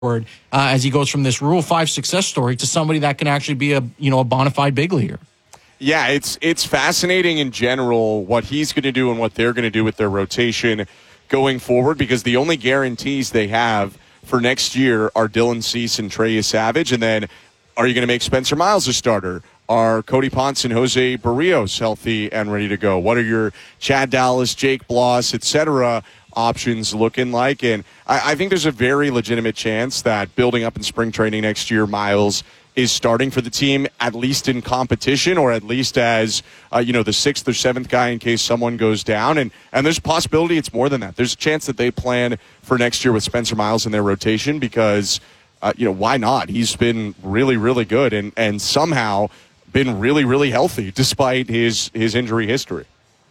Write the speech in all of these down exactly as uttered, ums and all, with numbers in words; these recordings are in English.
uh, as he goes from this Rule five success story to somebody that can actually be a, you know, a bona fide big leaguer. Yeah, it's it's fascinating in general what he's going to do and what they're going to do with their rotation going forward, because the only guarantees they have for next year are Dylan Cease and Trey Savage. And then are you going to make Spencer Miles a starter? Are Cody Ponce and Jose Barrios healthy and ready to go? What are your Chad Dallas, Jake Bloss, et cetera options looking like? And I, I think there's a very legitimate chance that building up in spring training next year, Miles is starting for the team, at least in competition, or at least as, uh, you know, the sixth or seventh guy in case someone goes down. And, and there's a possibility it's more than that. There's a chance that they plan for next year with Spencer Miles in their rotation because, uh, you know, why not? He's been really, really good and, and somehow been really, really healthy despite his, his injury history.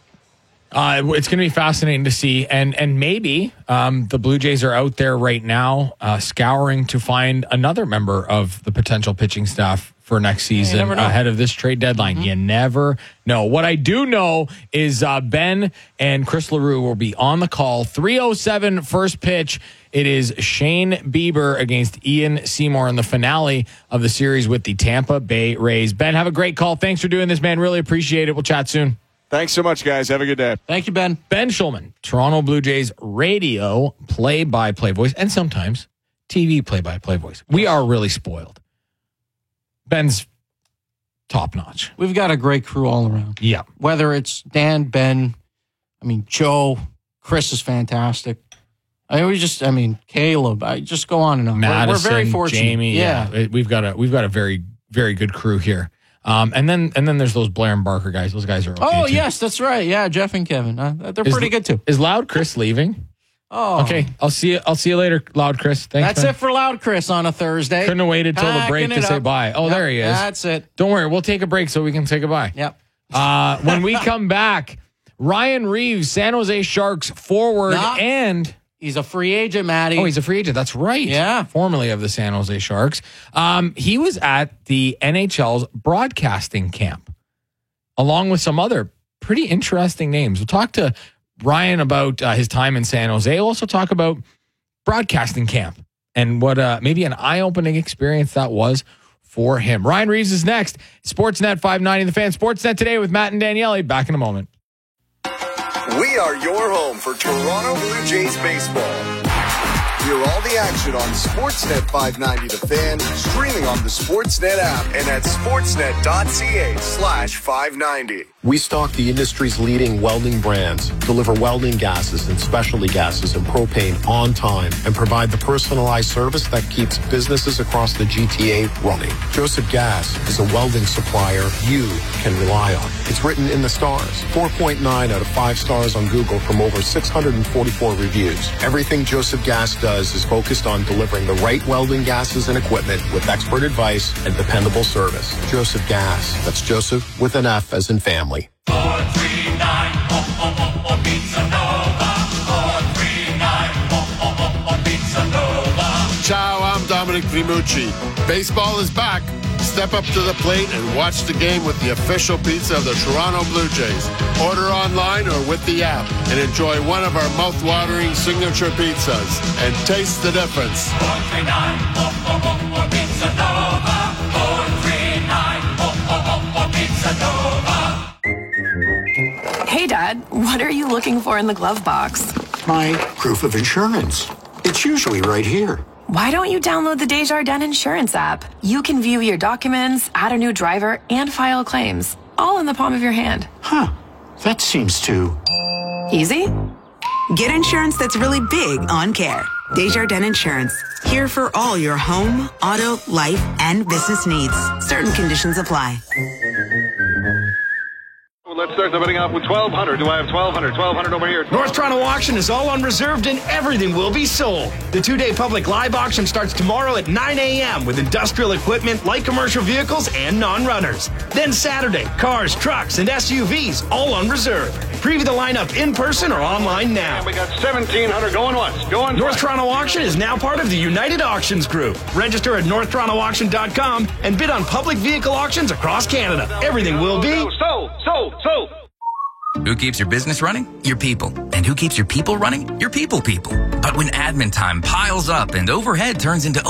Uh, it's going to be fascinating to see. And and maybe um, the Blue Jays are out there right now uh, scouring to find another member of the potential pitching staff for next season yeah, ahead of this trade deadline. Mm-hmm. You never know. What I do know is uh, Ben and Chris LaRue will be on the call. three oh seven first pitch. It is Shane Bieber against Ian Seymour in the finale of the series with the Tampa Bay Rays. Ben, have a great call. Thanks for doing this, man. Really appreciate it. We'll chat soon. Thanks so much, guys. Have a good day. Thank you, Ben. Ben Schulman, Toronto Blue Jays radio play-by-play voice, and sometimes T V play-by-play voice. We are really spoiled. Ben's top-notch. We've got a great crew all around. Yeah. Whether it's Dan, Ben, I mean, Joe, Chris is fantastic. I always just, I mean, Caleb, I just go on and on. Madison, we're, we're very fortunate. Jamie, yeah. yeah. We've got a we've got a very, very good crew here. Um, and then and then there's those Blair and Barker guys. Those guys are okay Oh, too. yes, that's right. Yeah, Jeff and Kevin. Uh, they're is, pretty good, too. Is Loud Chris leaving? Oh. Okay, I'll see you, I'll see you later, Loud Chris. Thanks, That's man. it for Loud Chris on a Thursday. Couldn't have waited till the break Packing to it say up. bye. Oh, Yep, there he is. That's it. Don't worry. We'll take a break so we can say goodbye. Yep. Uh, when we come back, Ryan Reeves, San Jose Sharks forward Nah. and... He's a free agent, Matty. Oh, he's a free agent. That's right. Yeah. Formerly of the San Jose Sharks. Um, he was at the N H L's broadcasting camp, along with some other pretty interesting names. We'll talk to Ryan about uh, his time in San Jose. We'll also talk about broadcasting camp and what uh, maybe an eye-opening experience that was for him. Ryan Reeves is next. Sportsnet five ninety The Fan. Sportsnet Today with Matt and Daniele. Back in a moment. We are your home for Toronto Blue Jays baseball. Hear all the action on Sportsnet five ninety The Fan, streaming on the Sportsnet app and at sportsnet.ca slash 590. We stock the industry's leading welding brands, deliver welding gases and specialty gases and propane on time, and provide the personalized service that keeps businesses across the G T A running. Joseph Gas is a welding supplier you can rely on. It's written in the stars. four point nine out of five stars on Google from over six hundred forty-four reviews. Everything Joseph Gas does is focused on delivering the right welding gases and equipment with expert advice and dependable service. Joseph Gas. That's Joseph with an F as in family. four three nine, oh, oh, oh, oh, Pizza Nova. four three nine, oh, oh, oh, oh, Pizza Nova. Ciao, I'm Dominic Primucci. Baseball is back. Step up to the plate and watch the game with the official pizza of the Toronto Blue Jays. Order online or with the app and enjoy one of our mouth-watering signature pizzas and taste the difference. four three nine, oh, oh, oh, oh, Pizza Nova. four three nine, oh, oh, oh, oh, Pizza Nova. Hey, Dad, what are you looking for in the glove box? My proof of insurance. It's usually right here. Why don't you download the Desjardins Insurance app? You can view your documents, add a new driver, and file claims, all in the palm of your hand. Huh. That seems too... Easy? Get insurance that's really big on care. Desjardins Insurance. Here for all your home, auto, life, and business needs. Certain conditions apply. Let's start the bidding off with twelve hundred. Do I have twelve hundred? twelve hundred over here. North Toronto Auction is all unreserved and everything will be sold. The two-day public live auction starts tomorrow at nine a.m. with industrial equipment, light commercial vehicles, and non-runners. Then Saturday, cars, trucks, and S U Vs, all unreserved. Preview the lineup in person or online now. And we got seventeen hundred going once. Going North twice. Toronto Auction is now part of the United Auctions Group. Register at north toronto auction dot com and bid on public vehicle auctions across Canada. Everything will be... Sold, sold, sold. Who keeps your business running? Your people. And who keeps your people running? Your people people. But when admin time piles up and overhead turns into